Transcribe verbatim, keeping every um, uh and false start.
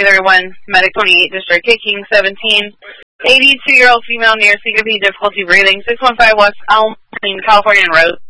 with everyone. Medic twenty-eight, District K King seventeen. eighty-two-year-old female near C W P, difficulty breathing. six one five West Elm, California and Rose.